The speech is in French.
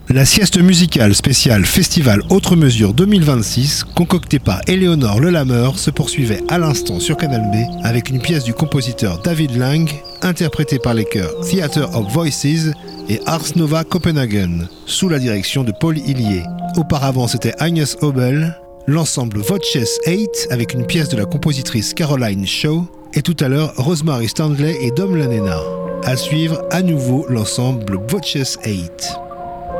La sieste musicale spéciale Festival Autre Mesure 2026, concoctée par Éléonore Lelameur, se poursuivait à l'instant sur Canal B avec une pièce du compositeur David Lang, interprétée par les chœurs Theatre of Voices et Ars Nova Copenhagen, sous la direction de Paul Hillier. Auparavant, c'était Agnes Obel, l'ensemble Voices 8 avec une pièce de la compositrice Caroline Shaw, et tout à l'heure Rosemary Stanley et Dom Lanena. À suivre à nouveau l'ensemble Voices 8.